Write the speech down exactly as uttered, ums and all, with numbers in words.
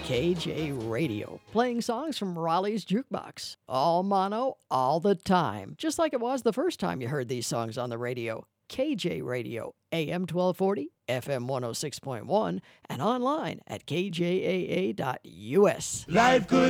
K J Radio, playing songs from Raleigh's Jukebox. All mono, all the time. Just like it was the first time you heard these songs on the radio. K J Radio, A M twelve forty, F M one oh six point one, and online at K J A A dot U S. Life could